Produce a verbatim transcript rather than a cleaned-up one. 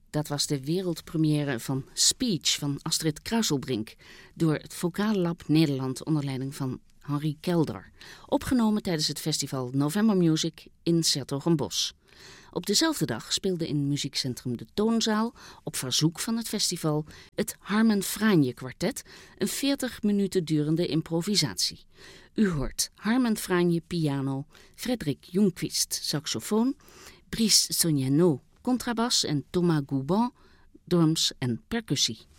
Dat was de wereldpremière van Speech van Astrid Kruiselbrink door het Vocale Lab Nederland onder leiding van Henri Kelder. Opgenomen tijdens het festival November Music in 's-Hertogenbosch. Op dezelfde dag speelde in muziekcentrum De Toonzaal op verzoek van het festival het Harmen Franje kwartet, een veertig minuten durende improvisatie. U hoort Harmen Franje piano, Frederik Ljungqvist saxofoon, Brice Sognano contrabas en Thomas Gouban drums en percussie.